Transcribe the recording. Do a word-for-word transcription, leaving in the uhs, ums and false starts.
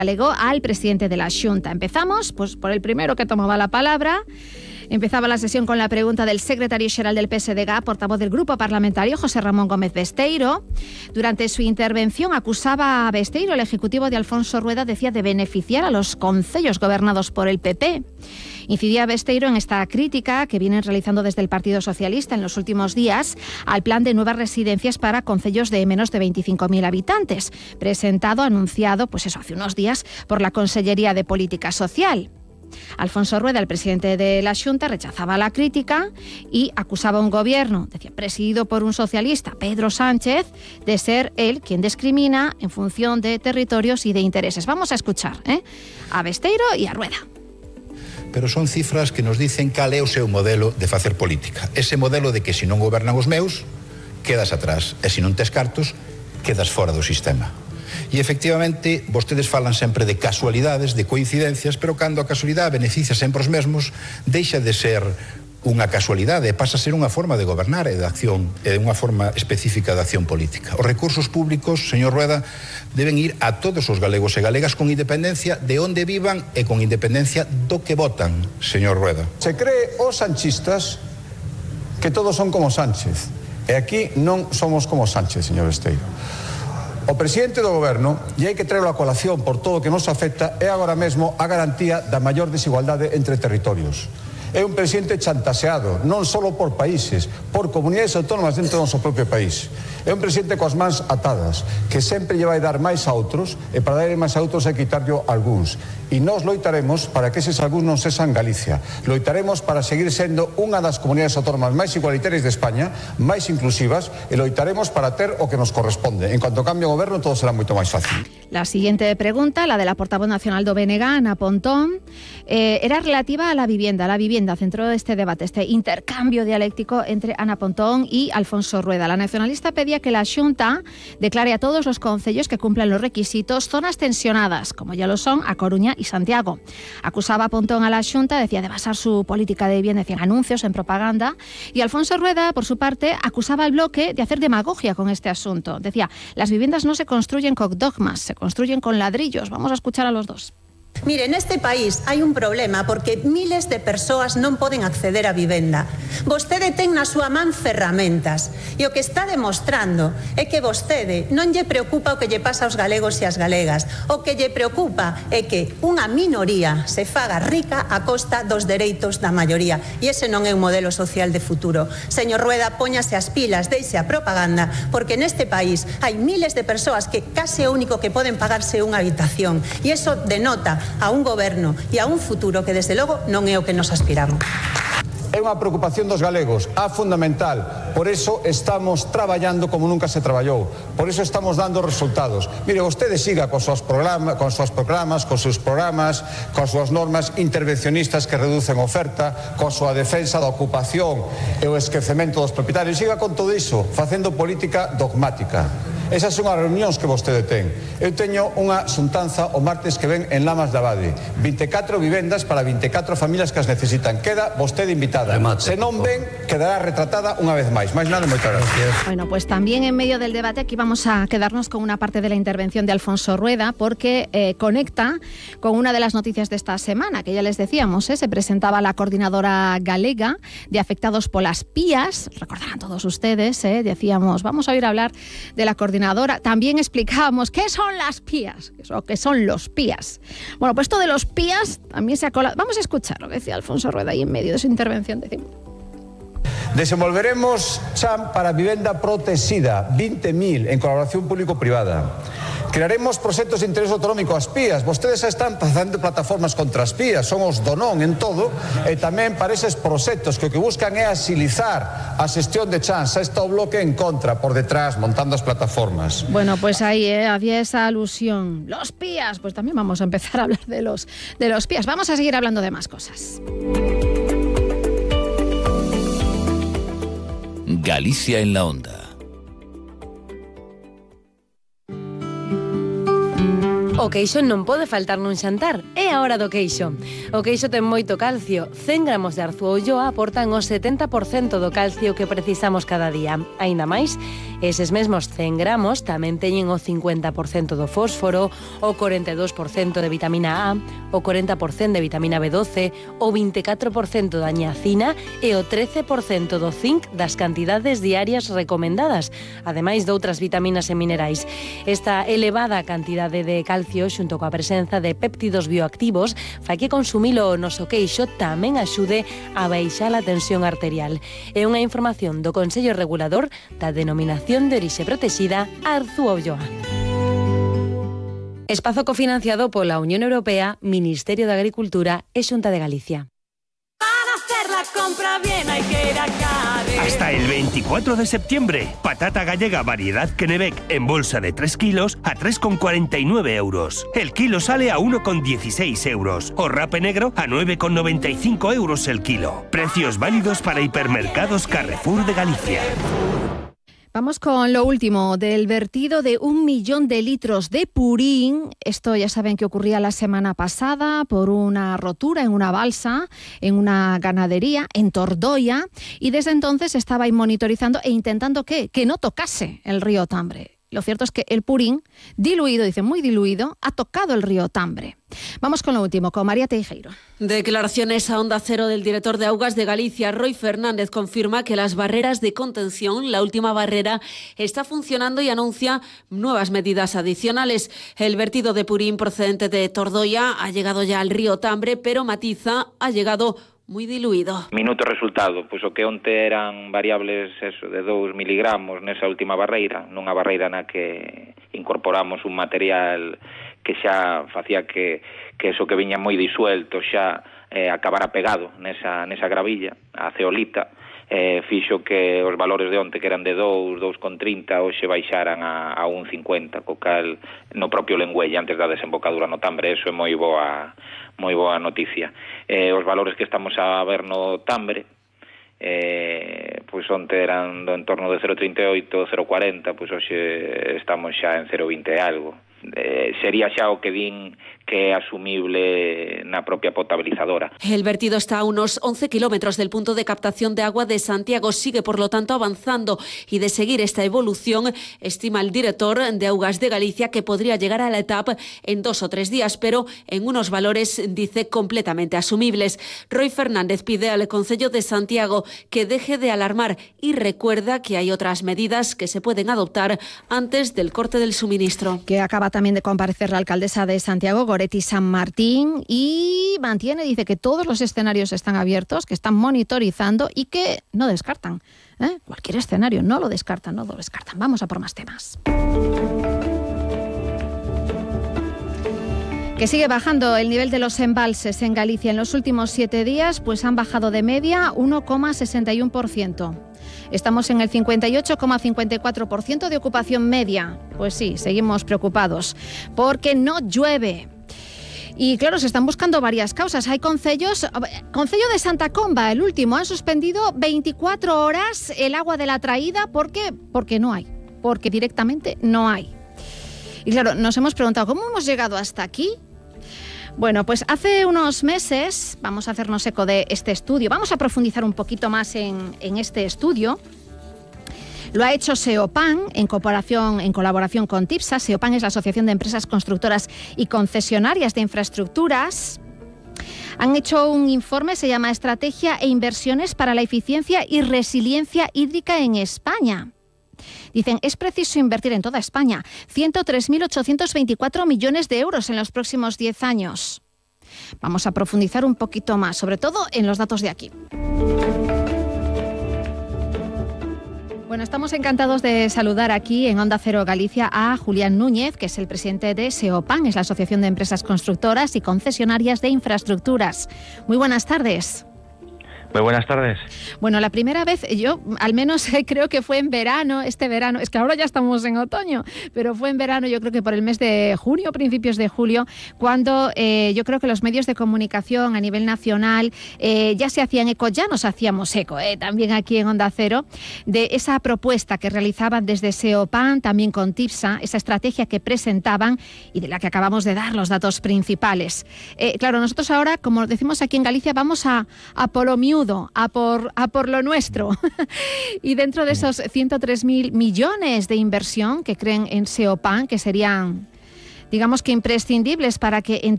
alegó al presidente de la Xunta. Empezamos pues, por el primero que tomaba la palabra. Empezaba la sesión con la pregunta del secretario xeral del P S D G, portavoz del grupo parlamentario, José Ramón Gómez Besteiro. Durante su intervención acusaba a Besteiro, el ejecutivo de Alfonso Rueda, decía, de beneficiar a los concellos gobernados por el P P. Incidía Besteiro en esta crítica que vienen realizando desde el Partido Socialista en los últimos días al plan de nuevas residencias para concellos de menos de veinticinco mil habitantes, presentado, anunciado, pues eso, hace unos días por la Consellería de Política Social. Alfonso Rueda, el presidente de la Xunta, rechazaba la crítica y acusaba a un gobierno, decía, presidido por un socialista, Pedro Sánchez, de ser él quien discrimina en función de territorios y de intereses. Vamos a escuchar ¿eh? a Besteiro y a Rueda. Pero son cifras que nos dicen cal é o seu modelo de facer política. Ese modelo de que se non gobernan os meus, quedas atrás. E se non tes cartos, quedas fora do sistema. E efectivamente, vostedes falan sempre de casualidades, de coincidencias, pero cando a casualidade beneficia sempre os mesmos, deixa de ser unha casualidade, pasa a ser unha forma de gobernar e de acción, e unha forma específica de acción política. Os recursos públicos, señor Rueda, deben ir a todos os galegos e galegas con independencia de onde vivan e con independencia do que votan, señor Rueda. Se cree os sanchistas que todos son como Sánchez, e aquí non somos como Sánchez, señor Besteiro. O presidente do goberno, e hai que traerlo a colación por todo o que nos afecta, é agora mesmo a garantía da maior desigualdade entre territorios. É un presidente chantaseado, non só por países, por comunidades autónomas dentro do noso propio país. É un presidente coas mans atadas, que sempre lle vai dar máis a outros, e para dar máis a outros é quitarlle algúns. E nós loitaremos para que eses algúns non sexan Galicia. Loitaremos para seguir sendo unha das comunidades autónomas máis igualitarias de España, máis inclusivas, e loitaremos para ter o que nos corresponde. En cuanto cambie o goberno, todo será moito máis fácil. La siguiente pregunta, la de la portavoz nacional do B N G, Ana Pontón, eh, era relativa a la vivienda. La vivienda centró este debate, este intercambio dialéctico entre Ana Pontón y Alfonso Rueda. La nacionalista pedía que la Xunta declare a todos los concellos que cumplan los requisitos zonas tensionadas, como ya lo son A Coruña y Santiago. Acusaba a Pontón a la Xunta, decía, de basar su política de vivienda en anuncios, en propaganda, y Alfonso Rueda, por su parte, acusaba al bloque de hacer demagogia con este asunto. Decía, las viviendas no se construyen con dogmas, se construyen con ladrillos. Vamos a escuchar a los dos. Mire, neste país hai un problema porque miles de persoas non poden acceder á vivenda. Vostede ten na súa man ferramentas e o que está demostrando é que vostede non lle preocupa o que lle pasa aos galegos e ás galegas. O que lle preocupa é que unha minoría se faga rica a costa dos dereitos da maioría e ese non é un modelo social de futuro. Señor Rueda, póñase as pilas, deixe a propaganda, porque neste país hai miles de persoas que case o único que poden pagarse unha habitación e iso denota a un goberno e a un futuro que desde logo non é o que nos aspiramos. É unha preocupación dos galegos, a fundamental. Por eso estamos traballando como nunca se traballou. Por eso estamos dando resultados. Mire, vostede siga con seus programas, con seus programas, con seus programas, con súas normas intervencionistas que reducen oferta, con súa defensa da ocupación e o esquecemento dos propietarios. Siga con todo iso, facendo política dogmática. Esas son as reunións que vostede ten. Eu teño unha xuntanza o martes que ven en Lamas de Abade. vinte e catro vivendas para vinte e catro familias que as necesitan. Queda vostede invitada. Remate, se non ven, quedará retratada unha vez máis. Máis nada, moitas gracias. Bueno, pues también en medio del debate aquí vamos a quedarnos con una parte de la intervención de Alfonso Rueda porque eh, conecta con una de las noticias de esta semana, que ya les decíamos, ¿eh? Se presentaba la coordinadora galega de afectados por las P I As. Recordarán todos ustedes, ¿eh? Decíamos, vamos a oír hablar de la coordinadora. También explicábamos qué son las P I As, o qué son los P I As. Bueno, pues esto de los P I As también se ha colado. Vamos a escuchar lo que decía Alfonso Rueda ahí en medio de su intervención. Decimos. Desenvolveremos chan para vivenda protexida, vinte mil en colaboración público-privada. Crearemos proxectos de interés autonómico ás P I As. Vostedes xa están facendo plataformas contra as P I As, son os do non en todo, e tamén para eses proxectos que o que buscan é asilizar a xestión de chans. Xa está o bloque en contra, por detrás, montando as plataformas. Bueno, pues ahí eh, había esa alusión. Los P I As, pues también vamos a empezar a hablar de los, de los P I As. Vamos a seguir hablando de más cosas. Galicia en la onda. O queixo non pode faltar nun xantar. É a hora do queixo. O queixo ten moito calcio. cen gramos de arzuolloa aportan o setenta por cento do calcio que precisamos cada día. Aínda máis, Eses mesmos cen gramos tamén teñen o cincuenta por cento do fósforo, o cuarenta y dos por ciento de vitamina A, o cuarenta por ciento de vitamina B doce, o veinticuatro por ciento da niacina e o trece por ciento do zinc das cantidades diarias recomendadas, ademais de outras vitaminas e minerais. Esta elevada cantidade de calcio xunto coa presenza de péptidos bioactivos fai que consumilo o noso queixo tamén axude a baixar a tensión arterial. É unha información do Consello Regulador da Denominación de Orixe Protexida Arzúa Ulloa. Espazo cofinanciado pola Unión Europea, Ministerio de Agricultura e Xunta de Galicia. Para hacer la compra bien hay que ir a Cádiz. Hasta el veinticuatro de septiembre, patata gallega variedad Kennebec en bolsa de tres kilos a tres con cuarenta y nueve euros. El kilo sale a uno con dieciséis euros. O rape negro a nueve con noventa y cinco euros el kilo. Precios válidos para hipermercados Carrefour de Galicia. Vamos con lo último, del vertido de un millón de litros de purín. Esto ya saben que ocurría la semana pasada por una rotura en una balsa, en una ganadería, en Tordoia, y desde entonces estaba ahí monitorizando e intentando ¿qué? que no tocase el río Tambre. Lo cierto es que el purín, diluido, dice muy diluido, ha tocado el río Tambre. Vamos con lo último, con María Teijeiro. Declaraciones a Onda Cero del director de Augas de Galicia, Roy Fernández, confirma que las barreras de contención, la última barrera, está funcionando y anuncia nuevas medidas adicionales. El vertido de purín procedente de Tordoia ha llegado ya al río Tambre, pero matiza, ha llegado moi diluído. Minuto resultado, pois o que onte eran variables eso, de dous miligramos nesa última barreira, nunha barreira na que incorporamos un material que xa facía que, que eso que viña moi disuelto xa eh, acabara pegado nesa, nesa gravilla, a ceolita, eh, fixo que os valores de onte que eran de dous, dous con trinta, hoxe baixaran a, a un cincuenta, co cal no propio Lengüelle antes da desembocadura no Tambre, eso é moi boa moi boa noticia. Eh, os valores que estamos a ver no Tambre, eh, pois onte eran do entorno de cero trinta e oito, cero cuarenta, pois hoxe estamos xa en cero vinte e algo. Eh, sería xa o que din que é asumible na propia potabilizadora. El vertido está a unos once kilómetros del punto de captación de agua de Santiago, sigue por lo tanto avanzando, y de seguir esta evolución, estima el director de Augas de Galicia que podría llegar a la etapa en dos o tres días, pero en unos valores, dice, completamente asumibles. Roy Fernández pide al Concello de Santiago que deje de alarmar y recuerda que hay otras medidas que se pueden adoptar antes del corte del suministro. Que acaba también de comparecer la alcaldesa de Santiago, Goretti San Martín, y mantiene, dice que todos los escenarios están abiertos, que están monitorizando y que no descartan. ¿eh? Cualquier escenario, no lo descartan, no lo descartan. Vamos a por más temas. Que sigue bajando el nivel de los embalses en Galicia. En los últimos siete días pues han bajado de media uno coma sesenta y uno por ciento. Estamos en el cincuenta y ocho coma cincuenta y cuatro por ciento de ocupación media. Pues sí, seguimos preocupados porque no llueve. Y claro, se están buscando varias causas. Hay concellos, Concello de Santa Comba, el último, han suspendido veinticuatro horas el agua de la traída. ¿Por qué? Porque no hay, porque directamente no hay. Y claro, nos hemos preguntado, ¿cómo hemos llegado hasta aquí? Bueno, pues hace unos meses, vamos a hacernos eco de este estudio, vamos a profundizar un poquito más en, en este estudio. Lo ha hecho SEOPAN en colaboración, en colaboración con TIPSA. SEOPAN es la Asociación de Empresas Constructoras y Concesionarias de Infraestructuras. Han hecho un informe, se llama Estrategia e Inversiones para la Eficiencia y Resiliencia Hídrica en España. Dicen, es preciso invertir en toda España ciento tres mil ochocientos veinticuatro millones de euros en los próximos diez años. Vamos a profundizar un poquito más, sobre todo en los datos de aquí. Bueno, estamos encantados de saludar aquí en Onda Cero Galicia a Julián Núñez, que es el presidente de SEOPAN, es la Asociación de Empresas Constructoras y Concesionarias de Infraestructuras. Muy buenas tardes. Muy buenas tardes. Bueno, la primera vez, yo al menos creo que fue en verano, este verano, es que ahora ya estamos en otoño, pero fue en verano, yo creo que por el mes de junio, principios de julio, cuando eh, yo creo que los medios de comunicación a nivel nacional eh, ya se hacían eco, ya nos hacíamos eco, eh, también aquí en Onda Cero, de esa propuesta que realizaban desde SEOPAN, también con TIPSA, esa estrategia que presentaban y de la que acabamos de dar los datos principales. Eh, claro, nosotros ahora, como decimos aquí en Galicia, vamos a, a polo miúdo, menudo, a por, a por lo nuestro. Y dentro de esos ciento tres mil millones de inversión que creen en Seopan, que serían, digamos que imprescindibles para que en